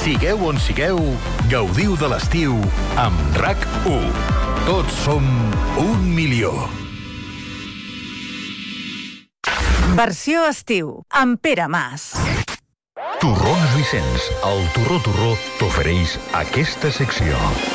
Sigueu on sigueu, gaudiu de l'estiu amb RAC1. Tots som 1 milió. Versió estiu, amb Pere Mas. Torrones Vicenç, el Torró t'ofereix aquesta secció.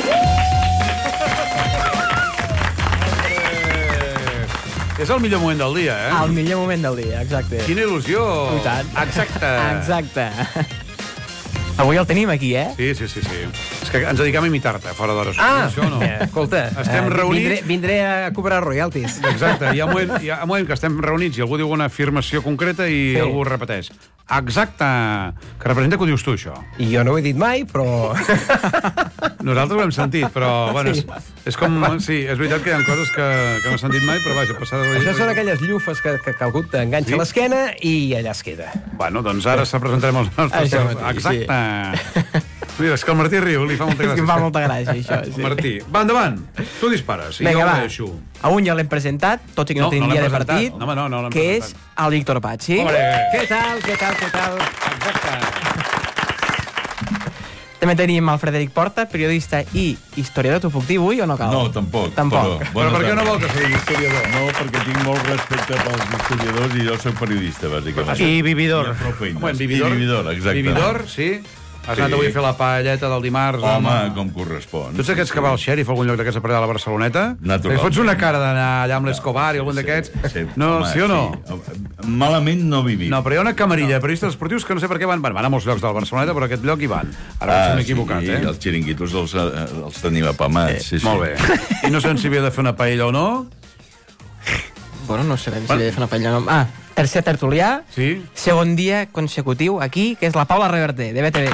És el millor moment del dia, eh? El millor moment del dia, exacte. Quina il·lusió! I tant. Exacte. Exacte. Avui el tenim aquí, eh? Sí. És que ens dediquem a imitar-te, fora d'hores. Això no. Escolta, Estem reunits... Vindré a cobrar royalties. Exacte, hi ha un moment que estem reunits i algú diu una afirmació concreta i algú repeteix. Exacte! Que representa que ho dius tu, això. I jo no ho he dit mai, però... Nosaltres ho hem sentit, però, bueno, és com... Sí, és veritat que hi ha coses que no s'han dit mai, però vaja, passada... Això són aquelles llufes que algú t'enganxa a l'esquena i allà es queda. Bueno, doncs ara se presentarem els nostres... Això mateix, exacte! Mira, és que el Martí riu, li fa molta gràcia. És que em fa molta gràcia, això, sí. Martí, va, endavant! Tu dispares, i jo ho deixo. A un ja l'hem presentat, tot i que no tenim dia de partit, no l'hem que és presentat. el Víctor Patxi. Què tal? Exacte. També tenim el Frederic Porta, periodista i historiador. T'ho puc dir avui o no cal? No, tampoc. Però per què no vol que sigui historiador? No, perquè tinc molt respecte pels historiadors i jo soc periodista, bàsicament. I vividor. Vividor, exacte. Vividor, sí. Has anat avui a fer la paelleta del dimarts? Home, com correspon. Tu ets aquests que va al xèrif a algun lloc d'aquests a parlar a la Barceloneta? Naturalment. Fots una cara d'anar allà amb l'Escobar i algun d'aquests? No, sí o no? Malament no vivim. No, però hi ha una camarilla de periodistes esportius que no sé per què van a molts llocs de la Barceloneta, però aquest lloc hi van. Ara potser m'he equivocat, eh? Els xiringuitos els tenim apamats. Molt bé. I no sabem si havia de fer una paella o no? Bueno, no sabem si havia de fer una paella o no. Tercer tertulià, segon dia consecutiu aquí, que és la Paula Reverter, de BTV.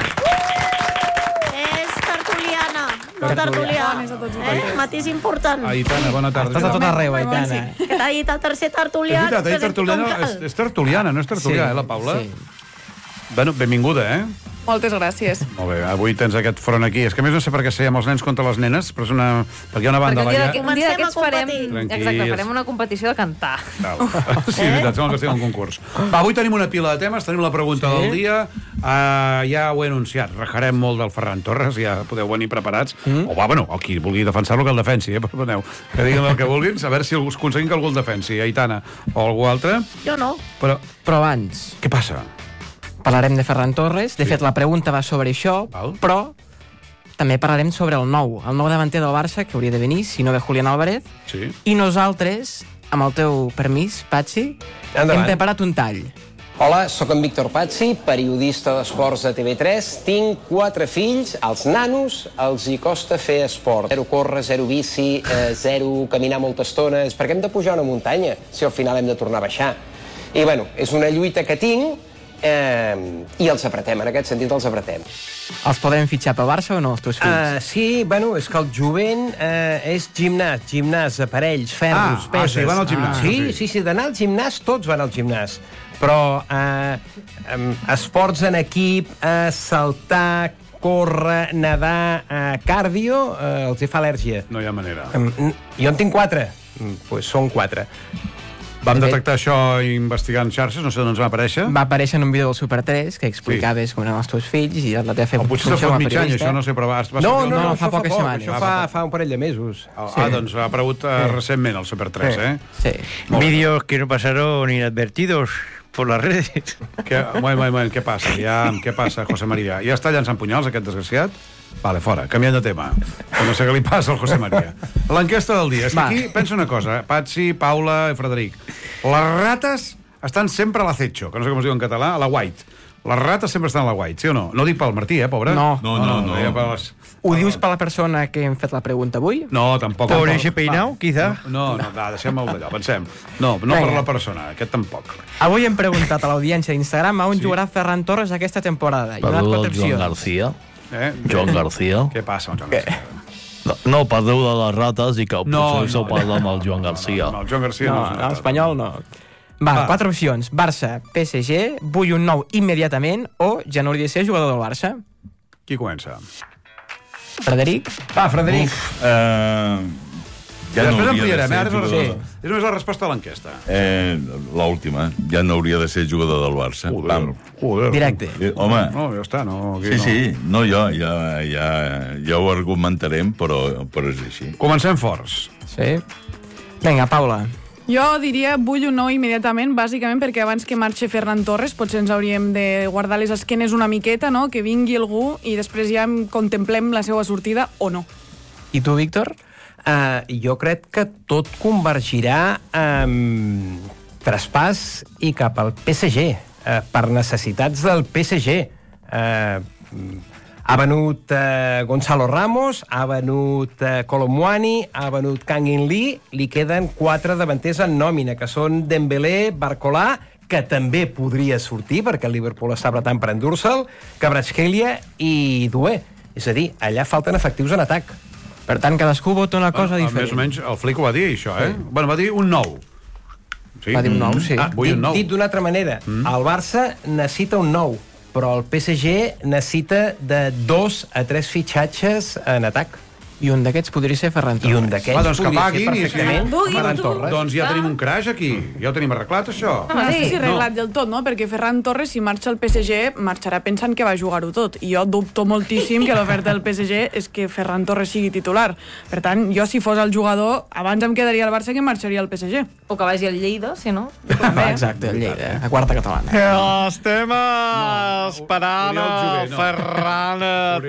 És tertuliana, no tertulià. Matís important. Aitana, bona tarda. Estàs a tot arreu, Aitana. Que t'ha dit el tercer tertulià. És veritat, és tertuliana, no és tertulià, la Paula? Bueno, benvinguda, eh? Moltes gràcies. Molt bé, avui tens aquest front aquí. És que a més no sé per què seiem els nens contra les nenes, però és una... Perquè hi ha una banda... Perquè un dia d'aquests farem una competició de cantar. Sí, és veritat, sembla que estem en un concurs. Va, avui tenim una pila de temes, tenim la pregunta del dia, ja ho he anunciat, rajarem molt del Ferran Torres, ja podeu venir preparats, o va, bueno, qui vulgui defensar-lo que el defensi, perdoneu, que diguin el que vulguin, a veure si aconseguim que algú el defensi, Aitana o algú altre. Jo no. Però abans... Què passa? Parlarem de Ferran Torres. De fet, la pregunta va sobre això, però també parlarem sobre el nou davanter del Barça, que hauria de venir, si no ve Julián Álvarez. Sí. I nosaltres, amb el teu permís, Patxi, hem preparat un tall. Hola, sóc en Víctor Patxi, periodista d'esports de TV3. Tinc 4 fills, els nanos els hi costa fer esport. 0 córrer, 0 bici, 0 caminar molta estona. És perquè hem de pujar una muntanya, si al final hem de tornar a baixar. I, bueno, és una lluita que tinc, i els apretem, en aquest sentit els apretem. Els podem fitxar pel Barça o no, els teus fills? Sí, bueno, és que el jovent és gimnàs, aparells, ferros, peses. Sí, van al gimnàs. Sí, d'anar al gimnàs, tots van al gimnàs. Però esports en equip, saltar, córrer, nedar, cardio, els hi fa al·lèrgia. No hi ha manera. Jo en tinc 4, doncs són 4. Vam detectar això investigant xarxes, no sé d'on ens va aparèixer. Va aparèixer en un vídeo del Super 3 que explicaves com eren els teus fills i la teva funció com a periodista. Potser s'ha fet mig any, això no sé, però No, fa poques setmanes. Això fa un parell de meses. Doncs ha aparegut recentment el Super 3, eh? Sí. Vídeos que no pasaron inadvertidos por las redes. Moment, què passa? Què passa, José María? Ja està llançant punyals, aquest desgraciat? Vale, fora, canviant de tema. No sé què li passa al José María. L'enquesta del dia. És que aquí penso una cosa, Patxi, Paula i Frederic. Les rates estan sempre a l'acecho, que no sé com es diu en català, a la white. Les rates sempre estan a la white, sí o no? No dic pel Martí, pobre? No. Ho dius per la persona que hem fet la pregunta avui? No, tampoc. Por ese peinado, quizá? No, deixem-ho d'allò, pensem. No per la persona, aquest tampoc. Avui hem preguntat a l'audiència d'Instagram a on jugarà Ferran Torres aquesta temporada. Perdó del Joan García. Joan García. Què passa amb Joan García? No, perdó de les rates i que potser s'ho parla amb el Joan García. No, el Joan García no. L'espanyol no. Va, 4 opcions. Barça, PSG, vull un nou immediatament o ja no hauria de ser jugador del Barça. Qui comença? Frederic? Va, Frederic. Ja després ampliarem, ara és només la resposta a l'enquesta. L'última, ja no hauria de ser jugador del Barça. Joder. Directe. Home... No, ja està, no... Sí, no, ja ho argumentarem, però és així. Comencem forts. Sí. Vinga, Paula. Jo diria vull un nou immediatament, bàsicament perquè abans que marxi Ferran Torres potser ens hauríem de guardar les esquenes una miqueta, no? Que vingui algú i després ja contemplem la seva sortida o no. I tu, Víctor? Jo crec que tot convergirà traspàs i cap al PSG, per necessitats del PSG. Ha venut Gonzalo Ramos, ha venut Colomwani, ha venut Kang In Lee, li queden 4 davanters en nòmina, que són Dembélé, Barcolà, que també podria sortir, perquè el Liverpool està apretant per endur-se'l, Kvaratskhelia i Doué. És a dir, allà falten efectius en atac. Per tant, cadascú vota una cosa diferent. Més o menys, el Flick ho va dir, això, eh? Bueno, va dir un nou. Va dir un nou, sí. Vull un nou. Dit d'una altra manera, el Barça necessita un nou, però el PSG necessita de 2 a 3 fitxatges en atac. I un d'aquests podria ser Ferran Torres. I un d'aquests doncs podria paguin, ser perfectament Ferran Torres. Doncs ja tenim un crash aquí. Ja ho tenim arreglat, això. No sé si arreglat del tot, no? Perquè Ferran Torres, si marxa al PSG, marxarà pensant que va jugar-ho tot. I jo dubto moltíssim que l'oferta del PSG és que Ferran Torres sigui titular. Per tant, jo, si fos el jugador, abans em quedaria al Barça que marxaria al PSG. O que vagi al Lleida, si no. Exacte, al Lleida, a quarta catalana. Estem esperant a Ferran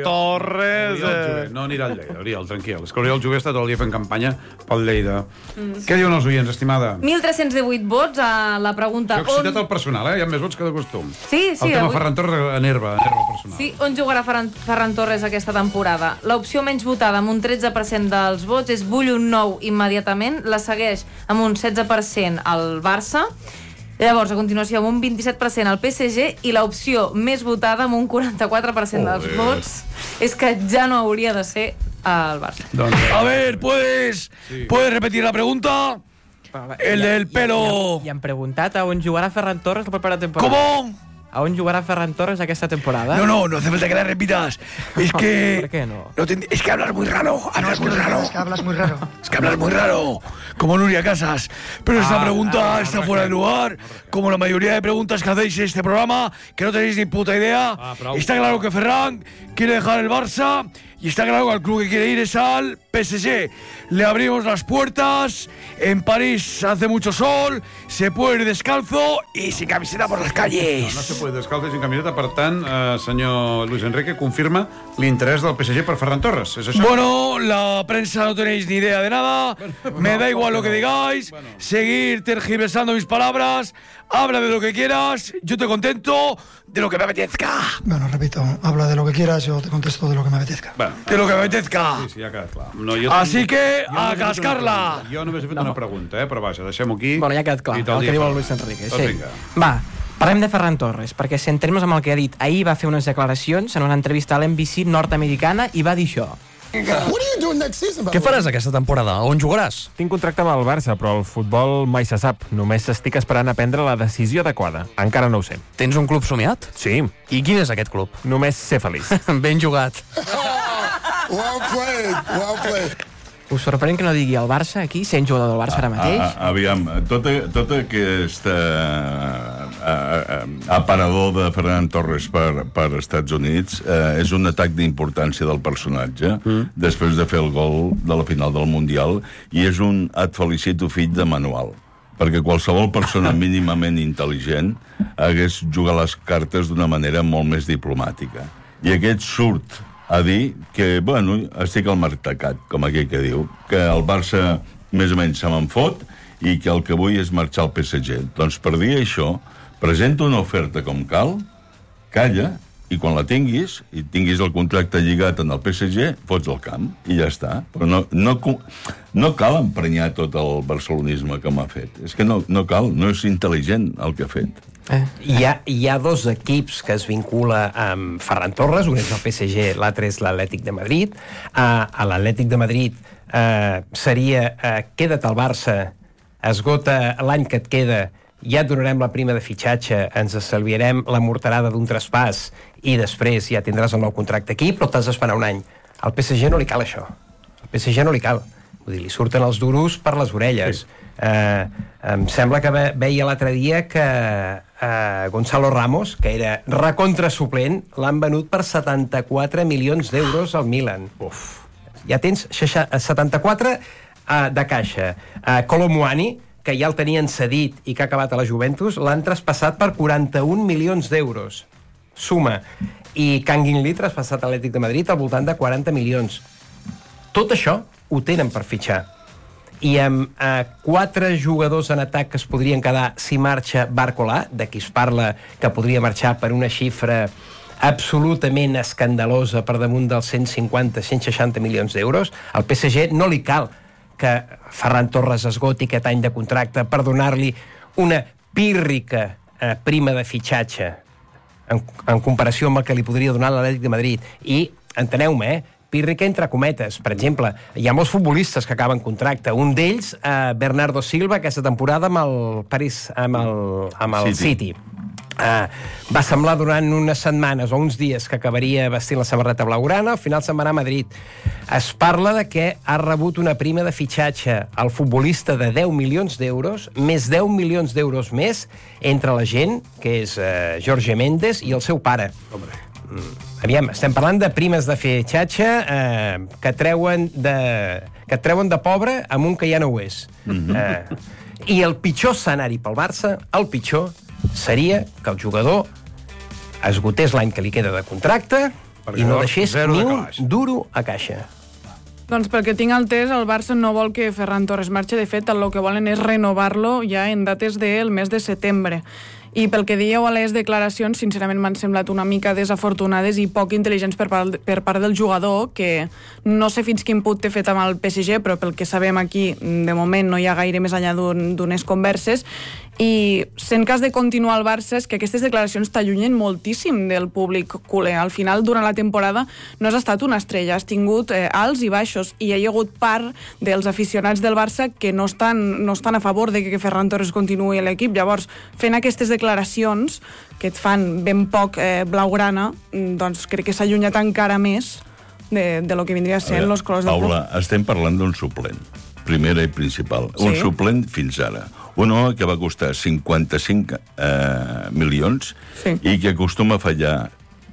Torres. No anirà al Lleida, Oriol, tranquil. És que Oriol Jové està tot el dia fent campanya pel Lleida. Què diuen els oients, estimada? 1.318 vots a la pregunta... Jo he citat el personal, Hi ha més vots que de costum. Sí. El tema Ferran Torres enerva el personal. Sí, on jugarà Ferran Torres aquesta temporada? L'opció menys votada, amb un 13% dels vots, és vull un nou immediatament. La segueix amb un 16% al Barça. Llavors, a continuació, amb un 27% al PSG, i l'opció més votada, amb un 44% dels vots, és que ja no hauria de ser al Barça. A ver, ¿puedes repetir la pregunta? El del pelo... I han preguntat a on jugarà Ferran Torres la propera temporada. ¿Cómo? ¿A on jugarà Ferran Torres aquesta temporada? No hace falta que la repitas. Es que... ¿Por qué no? Es que hablas muy raro. Es que hablas muy raro. Como Nuria Casas. Pero esta pregunta está fuera de lugar. Como la mayoría de preguntas que hacéis en este programa, que no tenéis ni puta idea. Está claro que Ferran quiere dejar el Barça. Y está claro que el club que quiere ir es al PSG. Le abrimos las puertas. En París hace mucho sol. Se puede ir descalzo y sin camiseta por las calles. No se puede descalzo y sin camiseta. Per tant, senyor Luis Enrique, confirma l'interès del PSG per Ferran Torres. ¿Es això? Bueno, la prensa no tenéis ni idea de nada. Me da igual lo que digáis. Seguir tergiversando mis palabras. Habla de lo que quieras. Yo te contento de lo que me apetezca. Bueno, repito, habla de lo que quieras, yo te contesto de lo que me apetezca. De lo que me apetezca. Sí, ja ha quedat clar. Así que, a cascarla. Jo només he fet una pregunta, però vaja, deixem-ho aquí. Bueno, ja ha quedat clar, el que diu el Luis Enrique. Doncs Sí. vinga. Va, parlem de Ferran Torres, perquè centrem-nos amb el que ha dit. Ahir va fer unes declaracions en una entrevista a l'NBC nord-americana i va dir això. Què faràs aquesta temporada? On jugaràs? Tinc contracte amb el Barça, però el futbol mai se sap. Només estic esperant a prendre la decisió adequada. Encara no ho sé. Tens un club somiat? Sí. I quin és aquest club? Només ser feliç. Ben jugat. Well played. Us sorprèn que no digui el Barça aquí, sent jugador del Barça ara mateix? Aviam, tot aquest aparador de Ferran Torres per Estats Units és un atac d'importància del personatge després de fer el gol de la final del Mundial, i és un et felicito fill de manual, perquè qualsevol persona mínimament intel·ligent hagués jugat les cartes d'una manera molt més diplomàtica. I aquest surt a dir que, bueno, estic al mercat, com aquell que diu, que el Barça més o menys se me'n fot i que el que vull és marxar al PSG. Doncs per dir això, presenta una oferta com cal, calla, i quan la tinguis, i tinguis el contracte lligat en el PSG, fots al camp, i ja està. Però no cal emprenyar tot el barcelonisme que m'ha fet. És que no cal, no és intel·ligent el que ha fet. Hi ha dos equips que es vincula amb Ferran Torres, un és el PSG, l'altre és l'Atlètic de Madrid. A l'Atlètic de Madrid seria queda't al Barça, esgota l'any que et queda, ja et donarem la prima de fitxatge, ens estalviarem la morterada d'un traspàs i després ja tindràs el nou contracte aquí, però t'has d'esperar un any. Al PSG no li cal això. Al PSG no li cal. Vull dir, li surten els duros per les orelles. Em sembla que veia l'altre dia que Gonzalo Ramos, que era recontrasuplent, l'han venut per 74 milions d'euros al Milan. Ja tens 74 de caixa. Colomuani, que ja el tenien cedit i que ha acabat a la Juventus, l'han traspassat per 41 milions d'euros. Suma. I Kangin Lee traspassat a l'Atlètic de Madrid al voltant de 40 milions. Tot això ho tenen per fitxar. I amb 4 jugadors en atac que es podrien quedar si marxa Barcolà, de qui es parla que podria marxar per una xifra absolutament escandalosa per damunt dels 150-160 milions d'euros, al PSG no li cal que Ferran Torres esgoti aquest any de contracte per donar-li una pírrica prima de fitxatge en comparació amb el que li podria donar l'Atlètic de Madrid. I, enteneu-me, pírrica entre cometes. Per exemple, hi ha molts futbolistes que acaben contracte. Un d'ells, Bernardo Silva, aquesta temporada amb el City. Va semblar durant unes setmanes o uns dies que acabaria vestint la samarreta blaugrana, al final se'n va anar a Madrid. Es parla de que ha rebut una prima de fitxatge al futbolista de 10 milions d'euros, més 10 milions d'euros més, entre la gent, que és Jorge Méndez, i el seu pare. Aviam, estem parlant de primes de fitxatge que et treuen de pobre amb un que ja no ho és. I el pitjor escenari pel Barça, el pitjor, seria que el jugador esgotés l'any que li queda de contracte i no deixés ni un duro a caixa. Doncs perquè tinc entès, el Barça no vol que Ferran Torres marxi. De fet, el que volen és renovar-lo ja en dates del mes de setembre. I pel que dieu a les declaracions, sincerament m'han semblat una mica desafortunades i poc intel·ligents per part del jugador, que no sé fins quin punt té fet amb el PSG, però pel que sabem aquí, de moment no hi ha gaire més enllà d'unes converses. I sent cas de continuar al Barça, és que aquestes declaracions t'allunyen moltíssim del públic culer. Al final, durant la temporada, no has estat una estrella, has tingut alts i baixos, i hi ha hagut part dels aficionats del Barça que no estan a favor de que Ferran Torres continuï a l'equip. Llavors, fent aquestes declaracions que et fan ben poc blaugrana, doncs crec que s'ha allunyat encara més de lo que vindria sent els colors del club. Paula, estem parlant d'un suplent, primera i principal. Un suplent fins ara. Un home que va costar 55 milions i que acostuma a fallar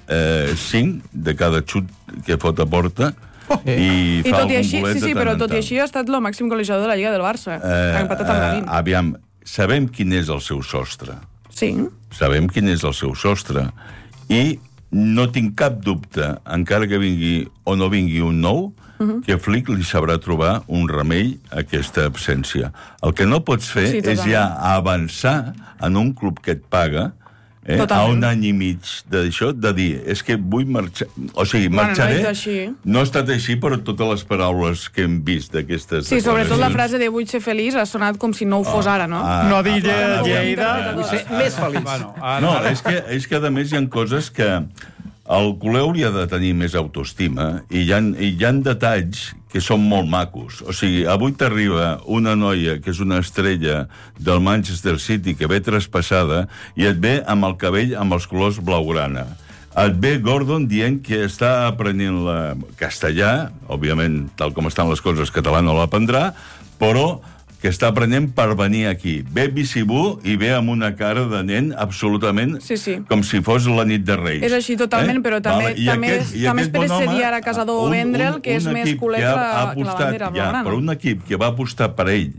5 de cada xut que fot a porta i fa algun bolet de tant en tant. Però tot i així ha estat el màxim golejador de la Lliga del Barça. Ha empatat amb Gavín. Aviam, sabem quin és el seu sostre. Sí. Sabem quin és el seu sostre. I no tinc cap dubte, encara que vingui o no vingui un nou, que Flick li sabrà trobar un remei a aquesta absència. El que no pots fer és ja avançar en un club que et paga a un any i mig d'això, de dir, és que vull marxar... O sigui, marxaré... No ha estat així, però totes les paraules que hem vist d'aquestes... Sí, sobretot la frase de vull ser feliç ha sonat com si no ho fos ara, no? No diré Lleida... Vull ser més feliç. No, és que a més hi ha coses que... El culer hauria de tenir més autoestima i hi ha detalls que són molt macos. O sigui, avui t'arriba una noia que és una estrella del Manchester City que ve traspassada i et ve amb el cabell amb els colors blaugrana. Et ve Gordon dient que està aprenent castellà, òbviament, tal com estan les coses, català no l'aprendrà, però que està aprenent per venir aquí. Ve Bicibú i ve amb una cara de nen absolutament com si fos la nit de Reis. És així totalment, però també es pereceria ara Casador o vendre'l, que és més culer que la bandera blaugrana. Però un equip que va apostar per ell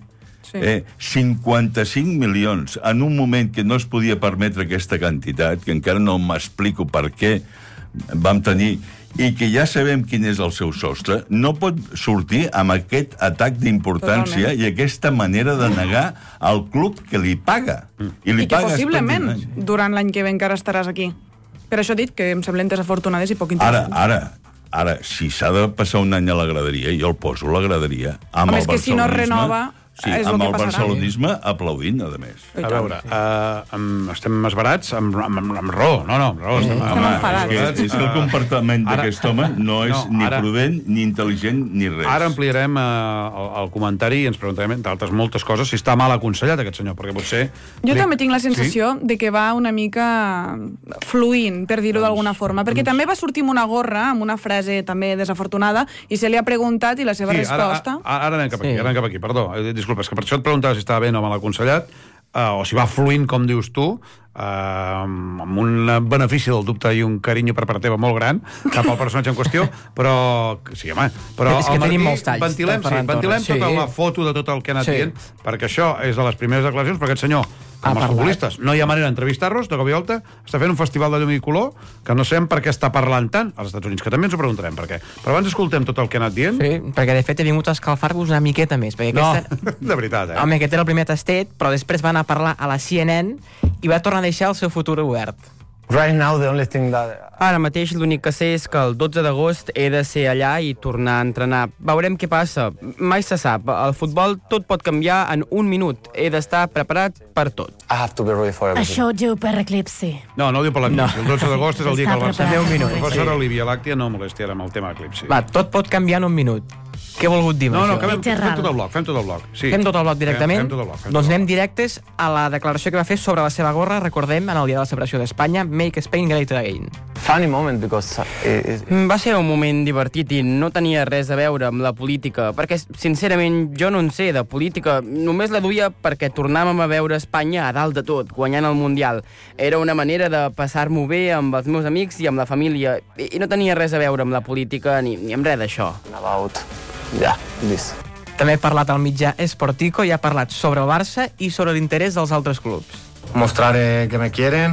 55 milions en un moment que no es podia permetre aquesta quantitat, que encara no m'explico per què vam tenir, i que ja sabem quin és el seu sostre, no pot sortir amb aquest atac d'importància i aquesta manera de negar al club que li paga. I que possiblement durant l'any que ve encara estaràs aquí. Per això he dit que em semblen desafortunades i poc interessants. Ara, si s'ha de passar un any a la graderia, jo el poso a la graderia amb el barcelonisme. És que si no renova... Sí, és el amb que el passarà. barcelonisme aplaudint, a més. A veure, estem esbarats amb raó. No, amb raó. Estem enfadats. És que el comportament d'aquest home no és ni ara- prudent, ni intel·ligent, ni res. Ara ampliarem el comentari i ens preguntarem d'altres moltes coses si està mal aconsellat aquest senyor, perquè potser... Jo també tinc la sensació de que va una mica fluint, per dir-ho d'alguna forma, perquè també va sortir amb una gorra, amb una frase també desafortunada, i se li ha preguntat i la seva resposta... Ara anem cap aquí, perdó. Disculpa, és que per això et preguntava si estava ben o mal aconsellat, o si va fluint, com dius tu, amb un benefici del dubte i un carinyo per part teva molt gran cap al personatge en qüestió, però sí, home, però és que tenim molts talls ventilem Torres. tota la foto de tot el que ha anat dient, perquè això és de les primeres declaracions, perquè aquest senyor, com els parlat. futbolistes, no hi ha manera d'entrevistar-los, de cop i volta està fent un festival de llum i color que no sabem per què està parlant tant als Estats Units, que també ens ho preguntarem per què. Però abans escoltem tot el que ha anat dient. Sí, perquè de fet he vingut a escalfar-vos una miqueta més. Perquè aquesta... de veritat, Home, aquest era el primer tastet, però després va anar a parlar a la CNN i va tornar a deixar el seu futur obert. Right now, the only thing that... Ara mateix l'únic que sé és que el 12 d'agost he de ser allà i tornar a entrenar. Veurem què passa. Mai se sap. El futbol tot pot canviar en un minut. He d'estar preparat per tot. I have to be ready for everything. Això ho diu per eclipsi. No ho diu per l'eclipsi. El 12 d'agost és el dia que el Barça... També un minut. La professora Olivia Làctia no molesti ara amb el tema eclipsi. Va, tot pot canviar en un minut. Què ha volgut dir amb No, això? fem tot el bloc. Sí. Fem tot el bloc directament? Fem tot el bloc. Doncs anem directes a la declaració que va fer sobre la seva gorra, recordem, en el dia de la celebració d'Espanya, Make Spain Great Again. Funny moment, because... Va ser un moment divertit i no tenia res a veure amb la política, perquè, sincerament, jo no en sé de política. Només la duia perquè tornàvem a veure Espanya a dalt de tot, guanyant el Mundial. Era una manera de passar-m'ho bé amb els meus amics i amb la família, i no tenia res a veure amb la política ni amb res d'això. També ha parlat al mitjà Sportico i ha parlat sobre el Barça i sobre l'interès dels altres clubs. Mostrar que me quieren,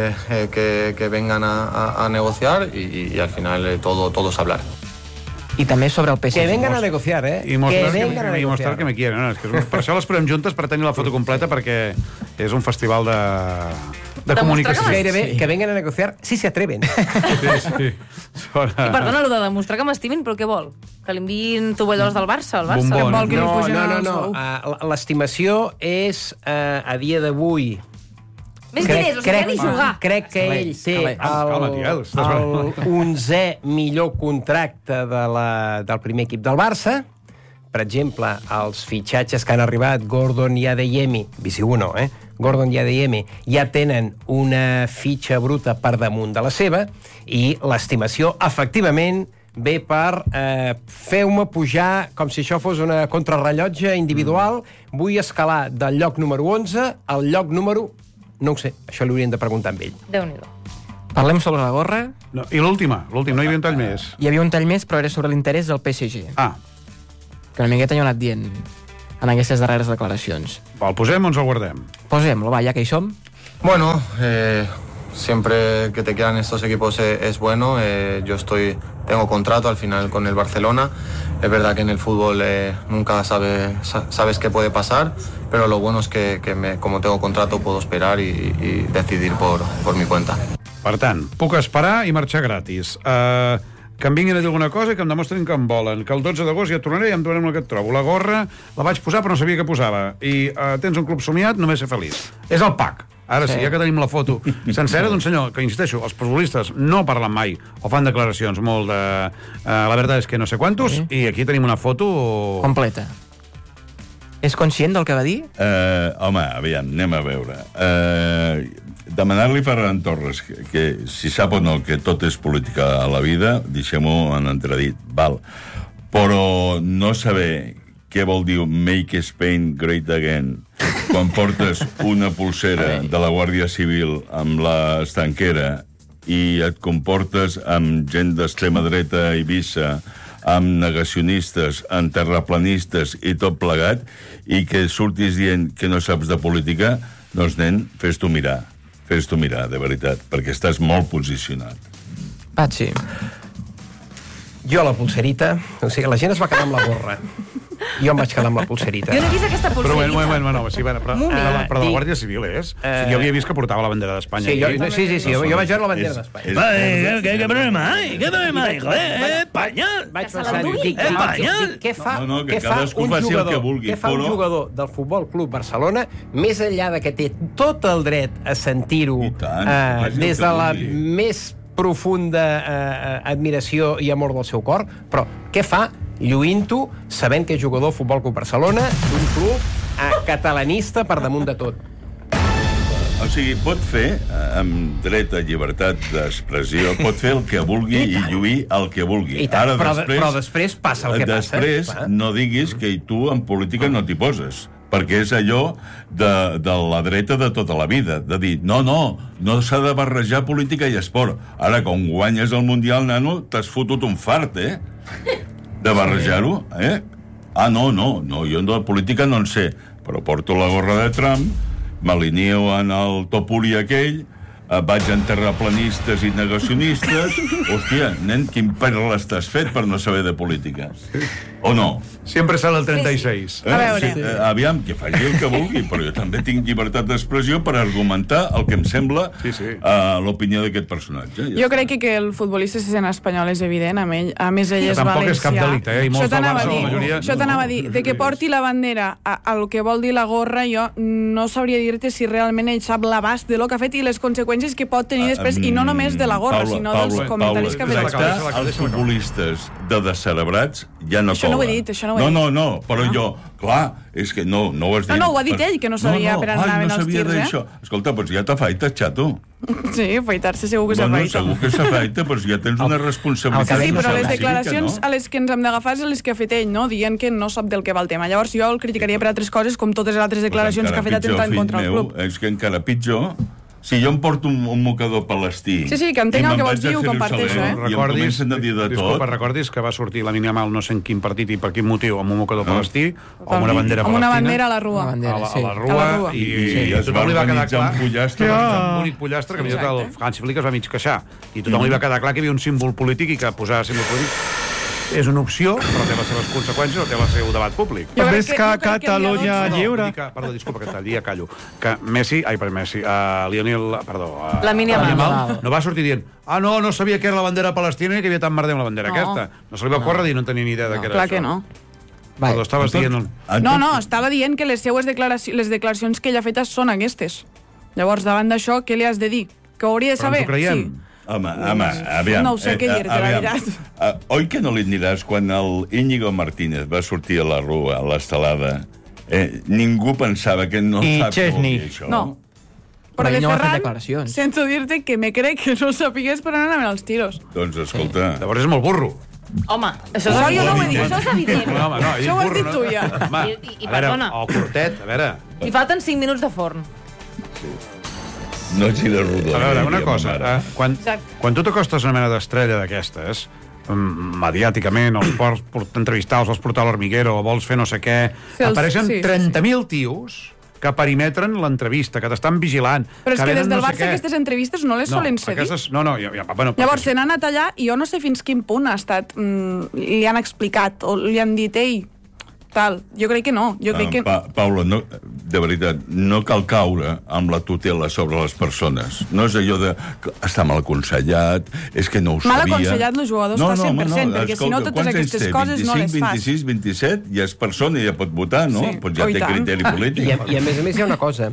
que vengan a negociar y al final todos hablar. I també sobre el PSG. Que vengan a negociar, I mostrar que me quieren. No, és que per això les posem juntes per tenir la foto completa, perquè és un festival de comunicació. Gairebé que vengan a negociar si se atreven. Sí. I perdona, allò de demostrar que m'estimin, però què vol? Que li enviïn tovallols del Barça, al Barça? Bombon. No. L'estimació és, a dia d'avui... Més diners, o sigui, ja ni jugar. Crec que ell té el 11è millor contracte del primer equip del Barça. Per exemple, els fitxatges que han arribat, Gordon i Adeyemi, Visi1, Gordon i Adeyemi, ja tenen una fitxa bruta per damunt de la seva, i l'estimació, efectivament, ve per feu-me pujar com si això fos una contrarrellotge individual. Vull escalar del lloc número 11 al lloc número... No ho sé, això li hauríem de preguntar amb ell. Déu-n'hi-do. Parlem sobre la gorra. No, i l'última, no hi havia un tall més. Hi havia un tall més, però era sobre l'interès del PSG. Que una miqueta hi ha anat dient en aquestes darreres declaracions. El posem o ens el guardem? Posem-lo, va, ja que hi som. Bueno, siempre que te quedan estos equipos es bueno. Yo tengo contrato al final con el Barcelona. Es verdad que en el fútbol nunca sabes qué puede pasar, pero lo bueno es que como tengo contrato puedo esperar y decidir por mi cuenta. Per tant, puc esperar i marxar gratis. Que em vinguin a dir alguna cosa i que em demostren que em volen. Que el 12 d'agost ja tornaré i em donarem el que et trobo. La gorra la vaig posar però no sabia què posava. I tens un club somiat, només ser feliç. És el pack. Ara sí, ja que tenim la foto sencera d'un senyor que, insisteixo, els futbolistes no parlen mai o fan declaracions molt de... la veritat és que no sé quantos, i aquí tenim una foto... Completa. És conscient del que va dir? Home, aviam, anem a veure. Demanar-li a Ferran Torres que si sap o no que tot és política a la vida, deixem-ho en entredit, val. Però no saber què vol dir Make Spain Great Again quan portes una pulsera de la Guàrdia Civil amb l'estanquera i et comportes amb gent d'extrema dreta a Eivissa, amb negacionistes, amb terraplanistes i tot plegat, i que surtis dient que no saps de política, doncs, nen, fes-t'ho mirar, de veritat, perquè estàs molt posicionat. Patxi. Jo la pulserita... O sigui, la gent es va quedar amb la gorra. Jo em vaig quedar amb la pulserita. Jo no he vist aquesta pulserita. Però de la Guàrdia Civil és? Jo havia vist que portava la bandera d'Espanya. Sí, jo vaig veure la bandera d'Espanya. ¿Qué problema hay? ¿Qué problema hay, joder? Español. Vaig pensar, què fa un jugador del Futbol Club Barcelona, més enllà de que té tot el dret a sentir-ho des de la més profunda admiració i amor del seu cor, però què fa lluint-ho, sabent que és jugador del Futbol Club Barcelona, d'un club catalanista per damunt de tot? O sigui, pot fer, amb dret a llibertat d'expressió, pot fer el que vulgui i lluir el que vulgui. Però després passa el que passa. Després no diguis que tu en política no t'hi poses, perquè és allò de la dreta de tota la vida, de dir, no s'ha de barrejar política i esport. Ara, quan guanyes el Mundial, nano, t'has fotut un fart, de barrejar-ho, no, jo de política no en sé, però porto la gorra de Trump, m'alineo en el topuri aquell, vaig enterrar planistes i negacionistes. Hòstia, nen, quin perla estàs fet per no saber de política? O no? Sempre sale el 36. A veure. Aviam, que faci el que vulgui, però jo també tinc llibertat d'expressió per argumentar el que em sembla l'opinió d'aquest personatge. Jo crec que el futbolista se sent espanyol és evident, a més ell és valencià. Tampoc és cap delicte, i molts del Barça, la majoria... Això t'anava a dir, de que porti la bandera al que vol dir la gorra, jo no sabria dir-te si realment ell sap l'abast de lo que ha fet i les conseqüències que pot tenir després, i no només de la gorra, sinó dels comentaris que ha fet. Els futbolistes de descerebrats ja no això no ho he dit, això no ho he dit. No, però jo, clar, és que no ho has dit. No, ho ha dit ell, que no sabia per on anaven els tirs, Escolta, doncs ja t'afaites, xato. Sí, afaitar-se segur que s'afaita. Segur que s'afaita, però ja tens una responsabilitat. Sí, però les declaracions a les que ens hem d'agafar és les que ha fet ell, no? Dient que no sap del que va el tema. Llavors jo el criticaria per altres coses, com totes les altres declaracions que ha fet atentant contra el club. És que encara pitjor. Si jo em porto un mocador palestí... Sí, que entenc el que vols dir, ho comparteixo, I em comencen a dir de tot... Recordis que va sortir la Minimal no sé en quin partit i per quin motiu amb un mocador palestí o amb una bandera palestina. Amb una bandera a la rua. A la rua. I a tothom li va quedar clar... Un bonic pollastre, que fins i tot el Hansi Flick es va mig queixar. I tothom li va quedar clar que hi havia un símbol polític i que posar símbol polític és una opció, però té les seves conseqüències o té el seu debat públic. Ves que Catalunya lliure... Perdó, disculpa, que tal dia callo. Que Lionel... Perdó. Lamine Yamal. No va sortir dient no sabia que era la bandera palestina i que havia tant merder amb la bandera aquesta. No se li va córrer dir, no tenia ni idea de què era això. Clar que no. Perdó, estaves dient... No, estava dient que les seues les declaracions que ell ha fetes són aquestes. Llavors, davant d'això, què li has de dir? Que ho hauria de saber? Però ens ho creiem. Home, aviam. No ho sé què dir-te, la veritat. Oi que no li diràs quan el Íñigo Martínez va sortir a la rua, a l'estelada, ningú pensava que no sap com dir això? No. Però de Ferran, sento dir-te que me crec que no sapigués per on anaven els tiros. Doncs escolta... Llavors és molt burro. Home, això jo no ho he dit, això és evident. Això ho has dit tu ja. I perdona. O curtet, a veure... I falten 5 minuts de forn. No gira rodó. A veure, una cosa, quan tu t'acostes a una mena d'estrella d'aquestes, mediàticament, o vols entrevistar, o vols portar a l'Hormiguero, o vols fer no sé què, apareixen 30.000 tios que perimetren l'entrevista, que t'estan vigilant. Però és que des del Barça aquestes entrevistes no les solen cedir. Llavors se n'han anat allà i jo no sé fins quin punt ha estat... li han explicat o li han dit, ei, tal. Jo crec que no. Paula, de veritat, no cal caure amb la tutela sobre les persones. No és allò de... Està mal aconsellat, és que no ho sabia... Mal aconsellat el jugador està 100%, perquè si no totes aquestes coses no les fas. 25, 26, 27, ja és persona i ja pot votar, no? Doncs ja té criteri polític. I a més hi ha una cosa.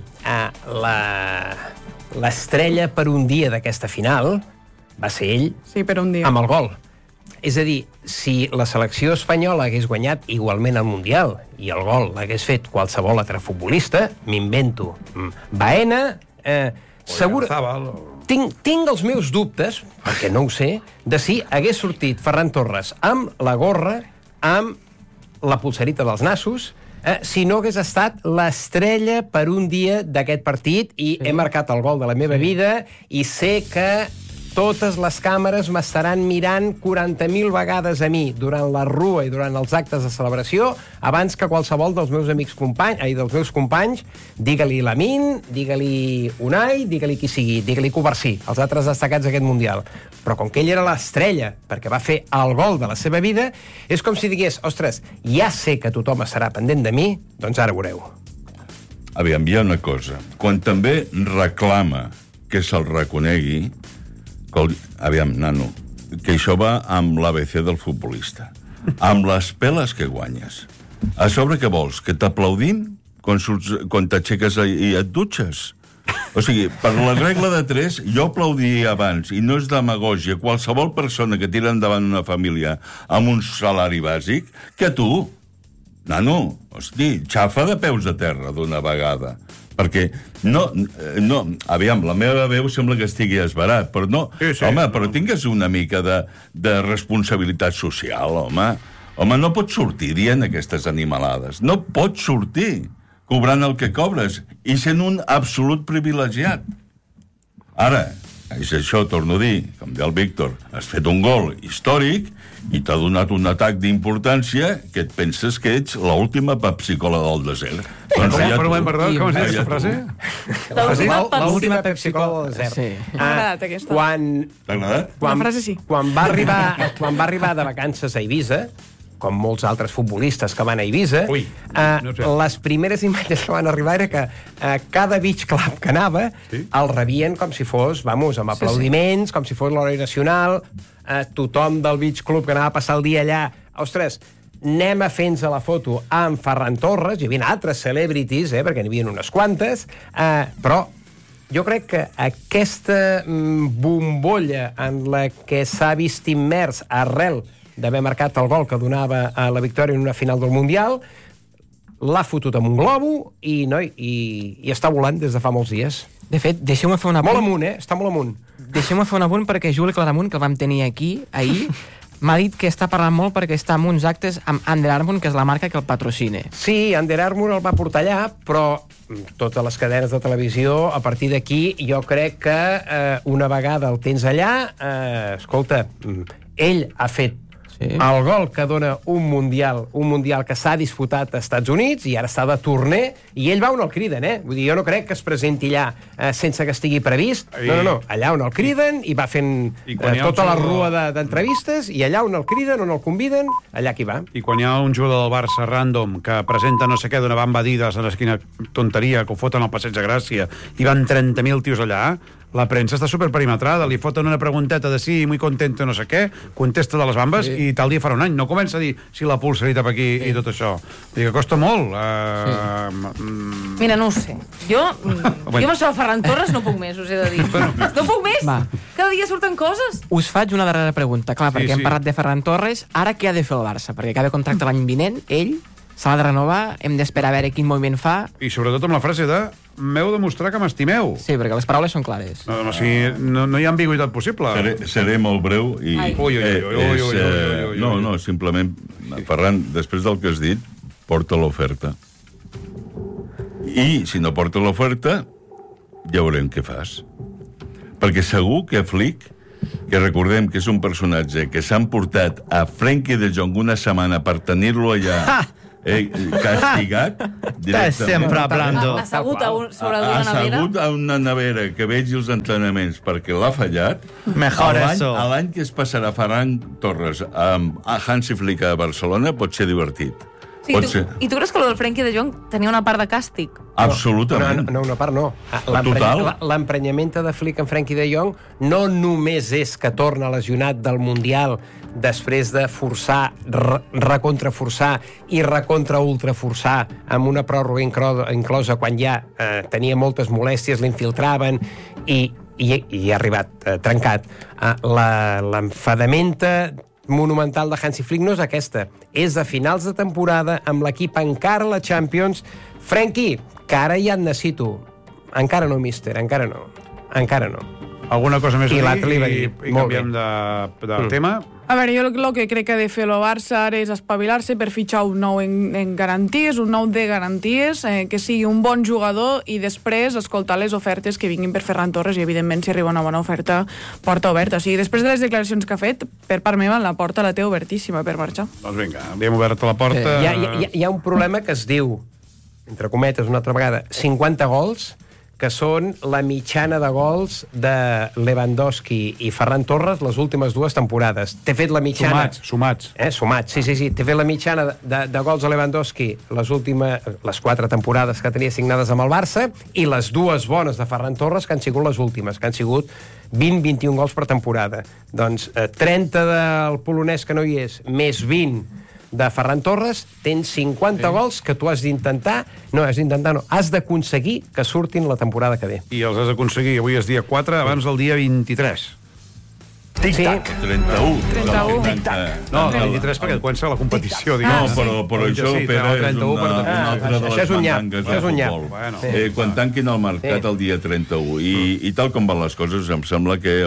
L'estrella per un dia d'aquesta final va ser ell amb el gol. És a dir, si la selecció espanyola hagués guanyat igualment el Mundial i el gol l'hagués fet qualsevol altre futbolista, m'invento Baena, segur... Tinc els meus dubtes, perquè no ho sé, de si hagués sortit Ferran Torres amb la gorra, amb la pulserita dels nassos, si no hagués estat l'estrella per un dia d'aquest partit i he marcat el gol de la meva vida i sé que totes les càmeres m'estaran mirant 40.000 vegades a mi durant la rua i durant els actes de celebració abans que qualsevol dels meus dels meus companys, digue-li Lamin, digue-li Unai, digue-li qui sigui, digue-li Covarsí, els altres destacats d'aquest Mundial. Però com que ell era l'estrella, perquè va fer el gol de la seva vida, és com si digués, ostres, ja sé que tothom estarà pendent de mi, doncs ara veureu. Aviam, hi ha una cosa. Quan també reclama que se'l reconegui, aviam, nano, que això va amb l'ABC del futbolista. Amb les peles que guanyes. A sobre què vols? Que t'aplaudim quan t'aixeques i et dutxes? O sigui, per la regla de 3, jo aplaudiria abans, i no és demagògia, qualsevol persona que tira endavant una família amb un salari bàsic, que tu, nano, hosti, xafa de peus a terra d'una vegada. Perquè, aviam, la meva veu sembla que estigui esbarat, però no, home, però tingues una mica de responsabilitat social, home. Home, no pots sortir dient aquestes animalades. No pots sortir cobrant el que cobres i sent un absolut privilegiat. Ara, és això, torno a dir, com deia el Víctor, has fet un gol històric i t'ha donat un atac d'importància que et penses que ets l'última Pepsi-Cola del desert. Perdó, com has dit aquesta frase? L'última Pepsi-Cola del desert. M'ha agradat aquesta. T'ha agradat? La frase sí. Quan va arribar de vacances a Eivissa, com molts altres futbolistes que van a Eivissa, les primeres imatges que van arribar era que cada beach club que anava el rebien com si fos, amb aplaudiments, com si fos l'heroi nacional, tothom del beach club que anava a passar el dia allà, ostres, anem a fer-nos la foto amb Ferran Torres, hi havia altres celebrities, perquè n'hi havia unes quantes, però jo crec que aquesta bombolla en la que s'ha vist immers arrel d'haver marcat el gol que donava a la victòria en una final del Mundial, l'ha fotut amb un globo i està volant des de fa molts dies. De fet, deixeu-me fer un apunt. Molt amunt, està molt amunt. Deixeu-me fer un apunt perquè Juli Claramunt, que el vam tenir aquí ahir, m'ha dit que està parlant molt perquè està en uns actes amb Under Armour, que és la marca que el patrocina. Sí, Under Armour el va portar allà, però totes les cadenes de televisió, a partir d'aquí, jo crec que una vegada el tens allà, escolta, ell ha fet el gol que dona un mundial que s'ha disputat als Estats Units i ara està de torner, i ell va on el criden, Vull dir, jo no crec que es presenti allà sense que estigui previst. No, allà on el criden i va fent tota la rua d'entrevistes, i allà on el criden, on el conviden, allà que hi va. I quan hi ha un jugador del Barça random que presenta no sé què d'una bamba Adidas a l'esquina tonteria que ho foten al Passeig de Gràcia i van 30.000 tios allà, la premsa està superperimetrada, li foten una pregunteta de sí, muy contento, no sé què, contesta de les bambes i tal dia farà un any. No comença a dir si la pulsarita per aquí i tot això. Dic que costa molt. Mira, no ho sé. Jo amb això de Ferran Torres no puc més, us he de dir. No puc més. Cada dia surten coses. Us faig una darrera pregunta, clar, perquè hem parlat de Ferran Torres. Ara què ha de fer el Barça? Perquè acaba contracte l'any vinent, ell s'ha de renovar, hem d'esperar a veure quin moviment fa. I sobretot amb la frase de m'heu de mostrar que m'estimeu. Sí, perquè les paraules són clares. No hi ha ambigüitat possible. Seré molt breu i... No, simplement, Ferran, després del que has dit, porta l'oferta. I si no porta l'oferta, ja veurem què fas. Perquè segur que Flick, que recordem que és un personatge que s'han portat a Frenkie de Jong una setmana per tenir-lo allà castigat Estàs sempre hablando. Assegut sobre una nevera. Assegut a una nevera que vegi els entrenaments perquè l'ha fallat. Mejor eso. L'any que es passarà Ferran Torres amb Hansi Flick a Barcelona pot ser divertit. Sí, I tu creus que el del Frenkie de Jong tenia una part de càstig? Absolutament. No, una part no. L'emprenyament de Flick en Frenkie de Jong no només és que torna lesionat del Mundial després de forçar, recontraforçar i recontra-ultraforçar amb una pròrroga inclosa quan ja tenia moltes molèsties, l'infiltraven i ha arribat trencat. L'enfadamenta monumental de Hansi Flick no és aquesta, és a finals de temporada amb l'equip encara a la Champions. Frenkie, que ara ja et necessito. Encara no, mister, encara no. Alguna cosa més I a l'altre li va dir dir, i molt canviem de tema? A veure, jo el que crec que ha de fer el Barça ara és espavilar-se per fitxar un nou en garanties, un nou de garanties, que sigui un bon jugador i després escoltar les ofertes que vinguin per Ferran Torres i, evidentment, si arriba una bona oferta, porta oberta. O sigui, després de les declaracions que ha fet, per part meva, la porta la té obertíssima per marxar. Doncs vinga, li hem obert la porta... Hi ha un problema que es diu, entre cometes, una altra vegada, 50 gols, que són la mitjana de gols de Lewandowski i Ferran Torres les últimes 2 temporades. T'he fet la mitjana... Sumats. Sumats, sí. T'he fet la mitjana de gols de Lewandowski les 4 temporades que tenia signades amb el Barça i les 2 bones de Ferran Torres que han sigut les últimes, que han sigut 20-21 gols per temporada. Doncs 30 del polonès que no hi és, més 20 de Ferran Torres, tens 50 gols que tu has d'aconseguir que surtin la temporada que ve. I els has d'aconseguir, avui és dia 4, abans del dia 23. Tic-tac. 31. 31. No, el 23 perquè comença la competició. No, però això, Pere, és una altra de les mandangues del futbol. Quan tanquin el mercat el dia 31. I tal com van les coses, em sembla que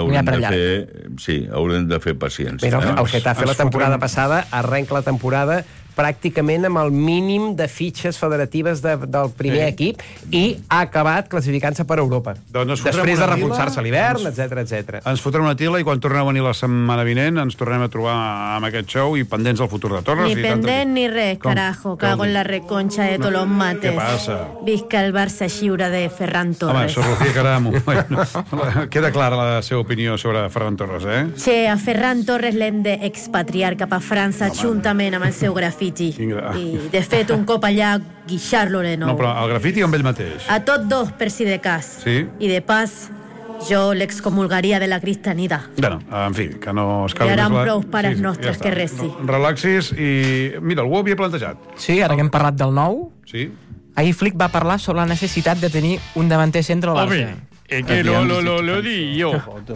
haurem de fer paciència. Mira, el Getafe la temporada passada arrenca la temporada pràcticament amb el mínim de fitxes federatives del primer equip i ha acabat classificant-se per Europa. Després de reforçar-se a l'hivern, etc. Ens fotrem una tila i quan tornem a venir la setmana vinent ens tornem a trobar amb aquest show i pendents del futur de Torres. Ni pendent ni res, carajo. Cago en la reconcha de todos los mates. Què passa? Visca el Barça xiure de Ferran Torres. Home, sóc Rocío Caramo. Queda clara la seva opinió sobre Ferran Torres, eh? Che, a Ferran Torres l'hem d'expatriar cap a França juntament amb el seu grafiti. I, de fet, un cop allà, guixar-lo de nou. No, però el grafiti amb ell mateix. A tots 2, per si de cas. Sí? I de pas, jo l'excomulgaria de la cristianidad. Bueno, en fi, que no es calmi. I ara prou pares nostres que reci. Relaxis i... Mira, algú ho havia plantejat. Sí, ara que hem parlat del nou, sí. Ahir Flick va parlar sobre la necessitat de tenir un davanter centre al Barça. que lo di yo.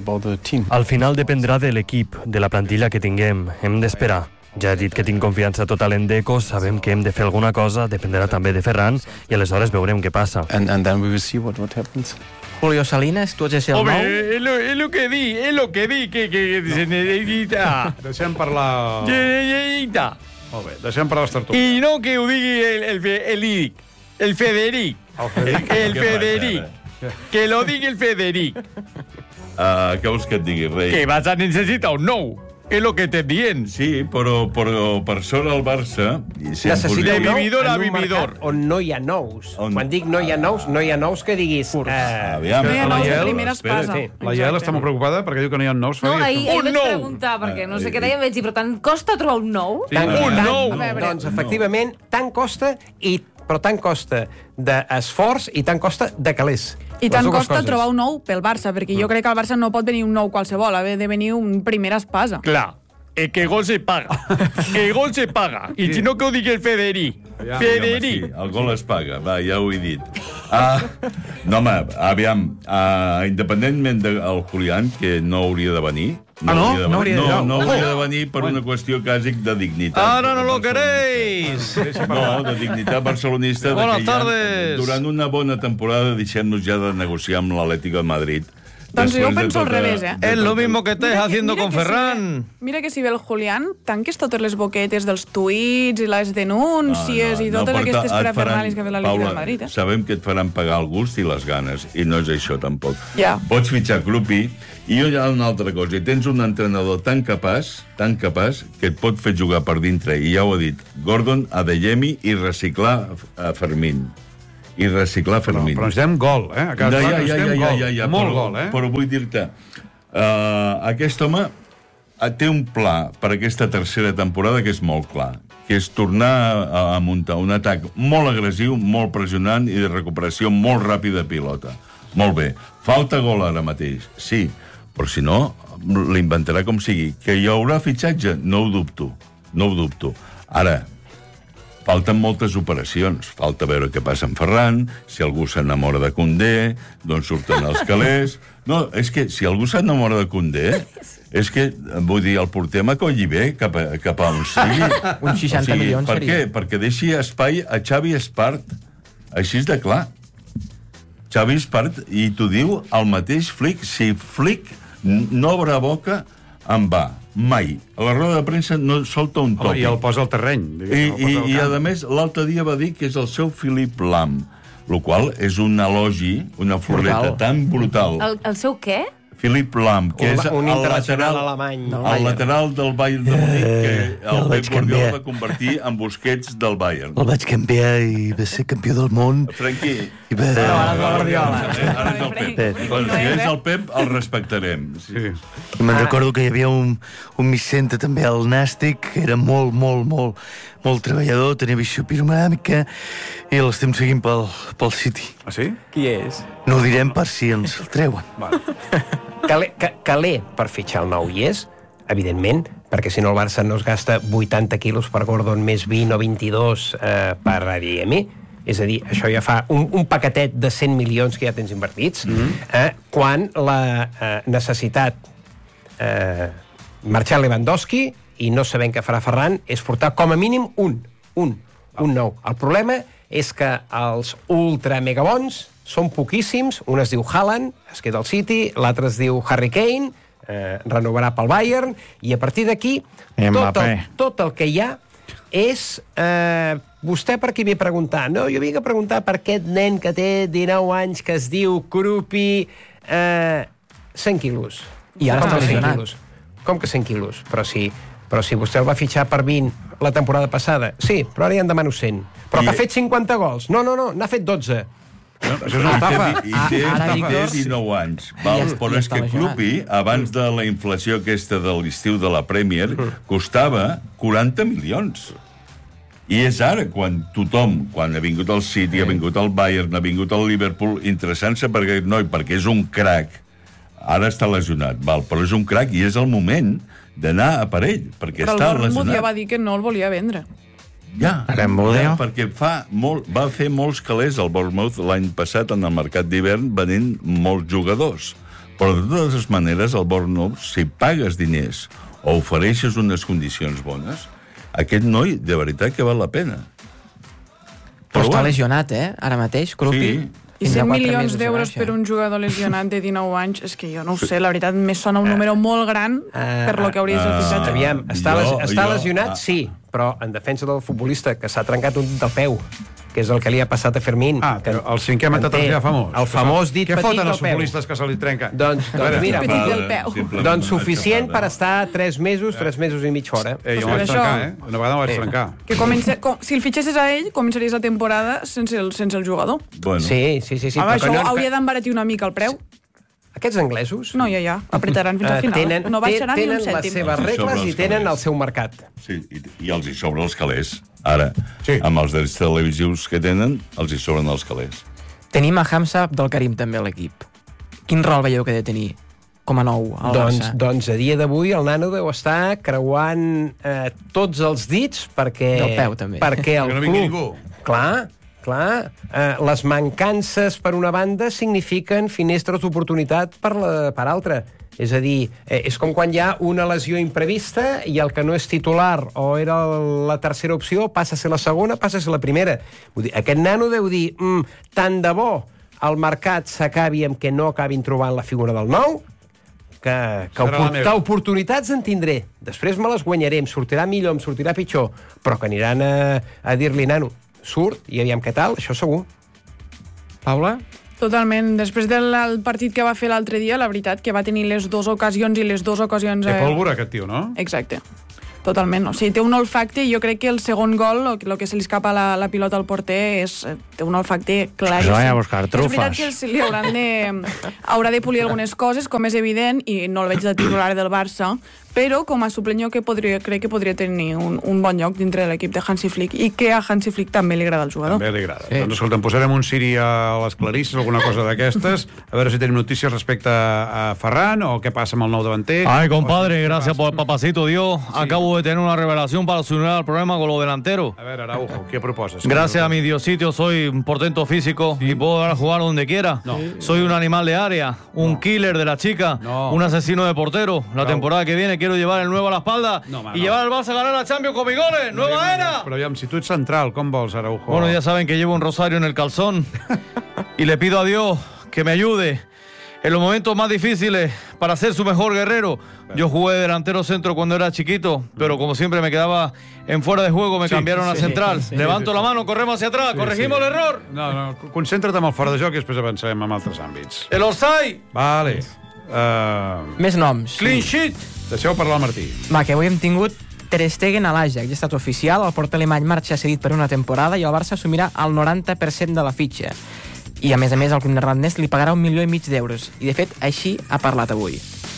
Al final dependrà de l'equip, de la plantilla que tinguem. Hem d'esperar. Ja he dit que tinc confiança total en Deco, sabem que hem de fer alguna cosa, dependrà també de Ferran, i aleshores veurem què passa. And then we will see what happens. Julio Salinas, tu has de ser el nou? Es lo que di, que se necesita. Deixem parlar... Necesita. Molt bé, deixem parlar les tortugues. I no que ho digui el Federic. El Federic. Que lo digui el Federic. Què vols que et digui, rei? Que vas a necessitar un nou. És el que t'estem dient. Sí, però per sort el Barça... Necessita de vividor a vividor. On no hi ha nous. Quan dic no hi ha nous que diguis... Aviam, no hi ha nous de primera espasa. La Yael està molt preocupada perquè diu que no hi ha nous. No, ahir vaig preguntar, perquè no sé què deia, vaig dir, però tant costa trobar un nou? Un nou! Doncs, efectivament, tant costa però tant costa d'esforç i tant costa de calés. I tant costa trobar un nou pel Barça, perquè jo crec que al Barça no pot venir un nou qualsevol, ha de venir un primera espasa. Clar, que gol se paga. Que gol se paga. I si no que ho digui el Federic. Federic. Sí, el gol es paga, va, ja ho he dit. No, home, aviam, independentment del Julián, que no hauria de venir, no hauria de venir per una qüestió quasi de dignitat. Ara no lo queréis! No, de dignitat barcelonista. Buenas tardes! Durant una bona temporada deixem-nos ja de negociar amb l'Atlético de Madrid. Doncs jo penso al revés, eh? Es lo mismo que estás haciendo con Ferran. Mira que si ve el Julián, tanques totes les boquetes dels tuits i les denúncies i totes aquestes parafernalis que ve la Liga de Madrid, eh? Sabem que et faran pagar el gust i les ganes, i no és això tampoc. Ja. Pots fitxar Clupi, i hi ha una altra cosa, i tens un entrenador tan capaç, que et pot fer jugar per dintre, i ja ho ha dit, Gordon, Adeyemi i reciclar Fermín. Però necessitem gol, eh? Ja, molt gol, eh? Però vull dir-te, aquest home té un pla per aquesta tercera temporada que és molt clar, que és tornar a muntar un atac molt agressiu, molt pressionant i de recuperació molt ràpida de pilota. Molt bé. Falta gol ara mateix, sí, però si no, l'inventarà com sigui. Que hi haurà fitxatge? No ho dubto. Ara, falten moltes operacions. Falta veure què passa amb Ferran, si algú s'enamora de Koundé, d'on surten els calés... No, és que si algú s'enamora de Koundé, és que, vull dir, el porter m'acolli bé cap a on sigui. Uns 60 milions per seria. què? Perquè deixi espai a Xavi Espart. Així és de clar. Xavi Espart, i t'ho diu el mateix Flick. Si Flick no obre boca, en va. Mai. A la roda de premsa no solta un tòpic. I el posa al terreny. I a més, l'altre dia va dir que és el seu Philipp Lahm, el qual és un elogi, una floreta tan brutal. El seu què? Philipp Lahm, que és un internacional alemany. El lateral del Bayern de Múnich, que el Pep Guardiola va convertir en Busquets del Bayern. El vaig canviar i va ser campió del món. Frenkie. Ara és el Pep. Doncs si és el Pep, el respectarem. Sí. I me'n recordo que hi havia un Vicente també al Nàstic, que era molt treballador, tenia visió piromàmica, i l'estem seguint pel City. Ah, sí? Qui és? No ho direm per si ens el treuen. Calé per fitxar el nou hi és, evidentment, perquè si no el Barça no es gasta 80 quilos per Gordon més 20 o 22 per Adeyemi. És a dir, això ja fa un paquetet de 100 milions que ja tens invertits, quan la necessitat marxar Lewandowski i no sabent què farà Ferran és portar com a mínim un nou. El problema és que els ultra-megabons són poquíssims. Un es diu Haaland, es queda al City, l'altre es diu Harry Kane, renovarà pel Bayern, i a partir d'aquí tot el que hi ha és... vostè per qui ve a preguntar? No, jo vinc a preguntar per aquest nen que té 19 anys, que es diu Krupi, 100 quilos. I ara està lesionat. Com que 100 quilos? Però si vostè el va fitxar per 20 la temporada passada, sí, però ara ja en demano 100. Però que ha fet 50 gols. No, n'ha fet 12. Això és una estafa. I té 19 anys. Però és que Krupi, abans de la inflació aquesta de l'estiu de la Premier, costava 40 milions. I és ara, quan tothom, quan ha vingut el City, ha vingut el Bayern, ha vingut el Liverpool, interessant-se per aquest noi, perquè és un crac. Ara està lesionat, però és un crac i és el moment d'anar a per ell, perquè està lesionat. Però el Bournemouth ja va dir que no el volia vendre. Ja, perquè va fer molts calés el Bournemouth l'any passat en el mercat d'hivern venent molts jugadors. Però de totes maneres el Bournemouth, si pagues diners o ofereixes unes condicions bones, aquest noi de veritat que val la pena. Però està lesionat, ara mateix, Krupi. Sí. I 100 milions d'euros per un jugador lesionat de 19 anys, és que jo no ho sé, la veritat, més sona un número molt gran per lo que hauria de ser el fitxatge. Aviam, està lesionat, sí, però en defensa del futbolista que s'ha trencat un del peu, que és el que li ha passat a Fermín. El cinquè metatarsià famós. El famós dit petit del peu. Què foten els futbolistes que se li trenquen? Doncs mira, doncs suficient per estar 3 mesos i mig fora. Jo vaig trencar, una vegada vaig trencar. Si el fitxessis a ell, començaries la temporada sense el jugador. Sí. Això hauria d'embaratir una mica el preu. Aquests anglesos... No, ja, apretaran fins al final. No baixaran ni un cèntim. Tenen les seves regles i tenen el seu mercat. Sí, i els hi sobren els calés. Ara, amb els drets televisius que tenen, els hi sobren els calés. Tenim a Hamza Abdel Karim també a l'equip. Quin rol veieu que ha de tenir com a nou al Barça? Doncs a dia d'avui el nano deu estar creuant tots els dits perquè... Del peu, també. Perquè el no vingui ningú. Clar, les mancances per una banda signifiquen finestres d'oportunitat per altra. És a dir, és com quan hi ha una lesió imprevista i el que no és titular o era la tercera opció passa a ser la segona, passa a ser la primera. Vull dir, aquest nano deu dir tant de bo el mercat s'acabi amb que no acabin trobant la figura del nou, que oportunitats en tindré. Després me les guanyaré, em sortirà millor, em sortirà pitjor, però que aniran a dir-li, nano, surt i aviam què tal, això segur. Paula? Totalment. Després del partit que va fer l'altre dia, la veritat que va tenir les dues ocasions i les dues ocasions... Té pólvora, aquest tio, no? Exacte. Totalment. O sigui, té un olfacte i jo crec que el segon gol, el que se li escapa la pilota al porter, té un olfacte claríssim. Se vaya a buscar trufas. És veritat que li haurà de polir algunes coses, com és evident, i no el veig de titular del Barça, però com a suplent crec que podria tenir un bon lloc dintre de l'equip de Hansi Flick, i que a Hansi Flick també li agrada el jugador. També li agrada. Doncs escolta, posarem un Siri a les Clarisses, alguna cosa d'aquestes, a veure si tenim notícies respecte a Ferran, o què passa amb el nou davanter. Ay, compadre, gracias por el papacito Dios. Acabo de tener una revelación para solucionar el problema con los delanteros. A ver, Araujo, ¿qué proposes? Gracias a mi Diosito soy un portento físico y puedo jugar donde quiera. No. Soy un animal de área, un killer de la chica, un asesino de portero. La temporada que viene quiero llevar el nuevo a la espalda y llevar al Barça a ganar la Champions con mis goles. ¡Nueva era! Però aviam, si tu ets central, com vols, Araujo? Bueno, ya saben que llevo un rosario en el calzón y le pido a Dios que me ayude en los momentos más difíciles para ser su mejor guerrero. Yo jugué delantero centro cuando era chiquito, pero como siempre me quedaba en fuera de juego, me cambiaron a central. Levanto la mano, corremos hacia atrás, corregimos el error. No, concentra't amb el fora de joc i després avançarem en altres àmbits. El offside! Vale. Més noms. Clean sheet! Deixeu parlar el Martí. Va, que avui hem tingut Ter Stegen a l'Ajax, ja ha estat oficial, el porter alemany marxa cedit per una temporada i el Barça assumirà el 90% de la fitxa. I a més, el club neerlandès li pagarà 1,5 milió d'euros. I de fet, així ha parlat avui.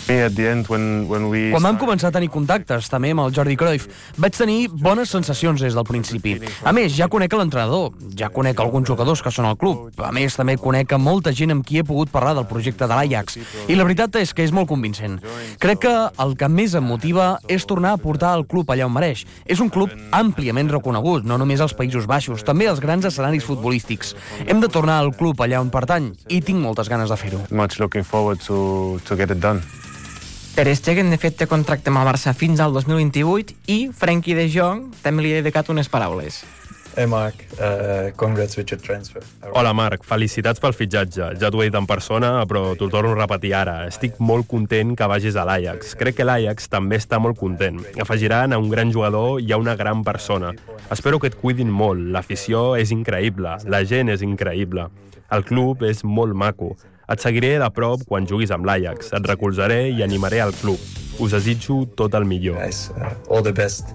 Quan vam començar a tenir contactes també amb el Jordi Cruyff, vaig tenir bones sensacions des del principi. A més, ja conec l'entrenador, ja conec alguns jugadors que són al club. A més, també conec a molta gent amb qui he pogut parlar del projecte de l'Ajax. I la veritat és que és molt convincent. Crec que el que més em motiva és tornar a portar el club allà on mereix. És un club àmpliament reconegut, no només als Països Baixos, també als grans escenaris futbolístics. Hem de tornar al club allà on pertany i tinc moltes ganes de fer-ho. Much looking forward to get it done. Ter Stegen, de fet, té contracte amb el Barça fins al 2028 i Frenkie de Jong també li ha dedicat unes paraules. Hey Marc, congrats with your transfer. Hola Marc, felicitats pel fitxatge. Ja t'ho he dit en persona, però t'ho torno a repetir ara. Estic molt content que vagis a l'Ajax. Crec que l'Ajax també està molt content. Afegiran a un gran jugador i a una gran persona. Espero que et cuidin molt. L'afició és increïble, la gent és increïble. El club és molt maco. Et seguiré de prop quan juguis amb l'Ajax. Et recolzaré i animaré al club. Us desitjo tot el millor. All the best.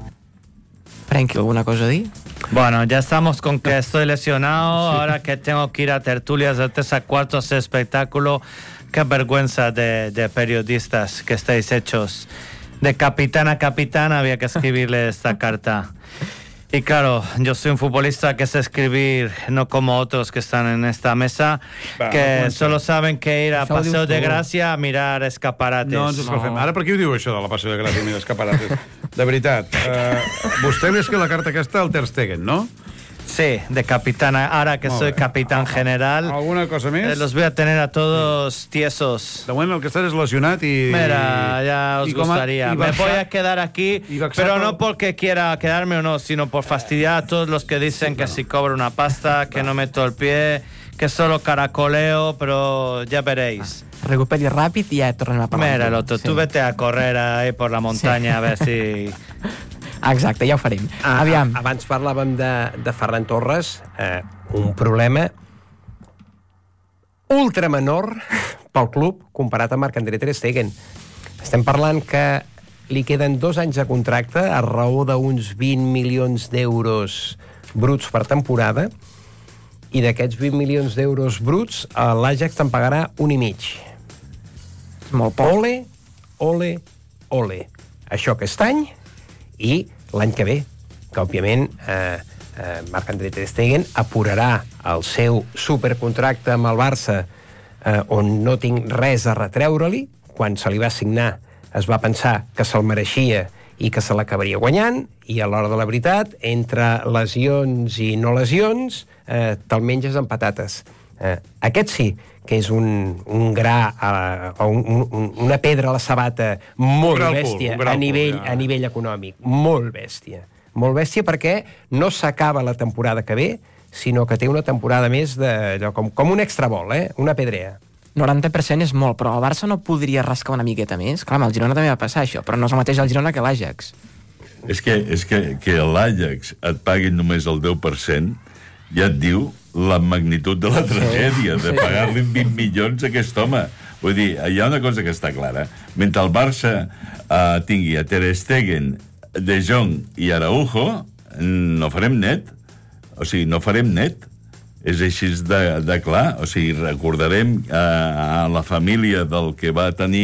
Frenkie, ¿alguna cosa a decir? Bueno, ya estamos con que estoy lesionado, ahora que tengo que ir a tertulias de 3 a 4 ese espectáculo. Qué vergüenza de periodistas que estáis hechos. De capitán a capitán había que escribirle esta carta. Y claro, yo soy un futbolista que sé escribir, no como otros que están en esta mesa, que solo saben que ir a Paseo de Gràcia a mirar escaparates. No ens escalfem. Ara per què ho diu això de la Paseo de Gràcia a mirar escaparates? De veritat, vostè li ha escrit la carta aquesta al Ter Stegen, no? Sí, de capitán. Ahora que soy capitán general, ¿alguna cosa més? Los voy a tener a todos tiesos. De moment el que estàs és lesionat i... Mira, ya os gustaría. Me voy a quedar aquí, pero no porque quiera quedarme o no, sino por fastidiar a todos los que dicen que si cobro una pasta, que no meto el pie, que solo caracoleo, pero ya veréis. Recuperi ràpid i ja tornem a parlar. Mira, Loto, tú vete a correr ahí por la montaña a ver si... Exacte, ja ho farem. Aviam. Abans parlàvem de Ferran Torres, un problema ultramenor pel club comparat amb Marc-André Ter Stegen. Estem parlant que li queden 2 anys de contracte a raó d'uns 20 milions d'euros bruts per temporada i d'aquests 20 milions d'euros bruts l'Ajax te'n pagarà 1,5. Molt poc. Ole, ole, ole. Això aquest any i l'any que ve, que òbviament Marc-André Ter Stegen apurarà el seu supercontracte amb el Barça on no tinc res a retreure-li. Quan se li va signar es va pensar que se'l mereixia i que se l'acabaria guanyant, i a l'hora de la veritat, entre lesions i no lesions, te'l menges amb patates. Aquest sí que és un gra, una pedra a la sabata molt bèstia a nivell econòmic. Molt bèstia. Molt bèstia perquè no s'acaba la temporada que ve, sinó que té una temporada més com un extrabol, una pedrea. 90% és molt, però el Barça no podria rascar una miqueta més? Clar, amb el Girona també va passar això, però no és el mateix el Girona que l'Ajax. És que l'Ajax et pagui només el 10%, ja et diu la magnitud de la tragèdia, de pagar-li 20 milions a aquest home. Vull dir, hi ha una cosa que està clara. Mentre el Barça tingui a Ter Stegen, De Jong i Araujo, no farem net. O sigui, no farem net. És així de clar. O sigui, recordarem a la família del que va tenir